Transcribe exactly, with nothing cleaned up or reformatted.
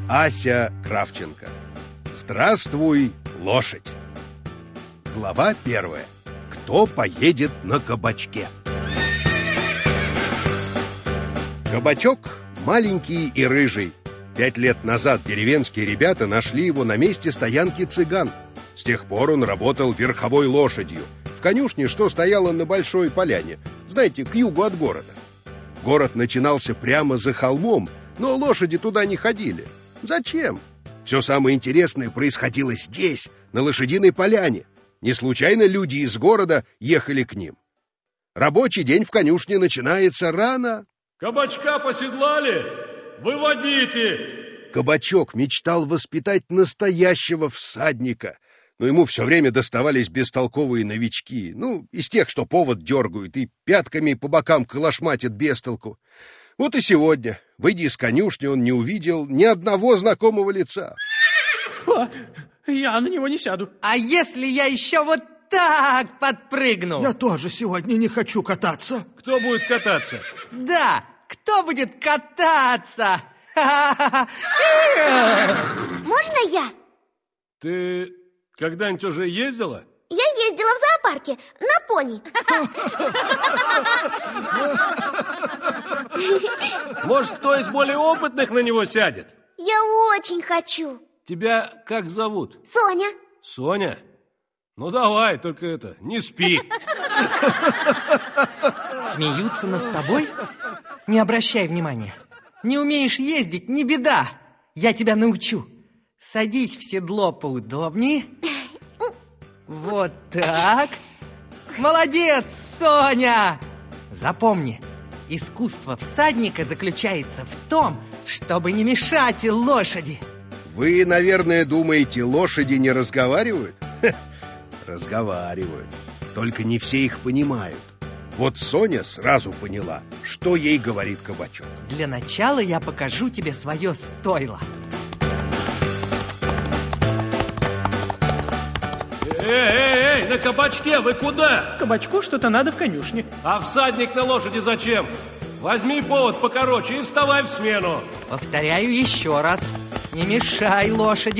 Ася Кравченко. Здравствуй, лошадь. Глава первая. Кто поедет на кабачке? Кабачок маленький и рыжий. Пять лет назад деревенские ребята нашли его на месте стоянки цыган. С тех пор он работал верховой лошадью в конюшне, что стояла на большой поляне, знаете, к югу от города. Город начинался прямо за холмом, но лошади туда не ходили. Зачем? Все самое интересное происходило здесь, на лошадиной поляне. Не случайно люди из города ехали к ним. Рабочий день в конюшне начинается рано. Кабачка поседлали? Выводите! Кабачок мечтал воспитать настоящего всадника, но ему все время доставались бестолковые новички, ну, из тех, что повод дергают и пятками по бокам калашматят без толку. Вот и сегодня, выйдя из конюшни, он не увидел ни одного знакомого лица. О, я на него не сяду. А если я еще вот так подпрыгну? Я тоже сегодня не хочу кататься. Кто будет кататься? Да, кто будет кататься? Можно я? Ты когда-нибудь уже ездила? Я ездила в зоопарке на пони. Может, кто из более опытных на него сядет? Я очень хочу. Тебя как зовут? Соня. Соня? Ну давай, только это, не спи. Смеются над тобой? Не обращай внимания. Не умеешь ездить, не беда. Я тебя научу. Садись в седло поудобнее. Вот так. Молодец, Соня! Запомни, искусство всадника заключается в том, чтобы не мешать лошади. Вы, наверное, думаете, лошади не разговаривают? Ха, разговаривают. Только не все их понимают. Вот Соня сразу поняла, что ей говорит кабачок. Для начала я покажу тебе свое стойло. Эй, эй, эй, на кабачке вы куда? Кабачку что-то надо в конюшне. А всадник на лошади зачем? Возьми повод покороче и вставай в смену. Повторяю еще раз. Не мешай лошади.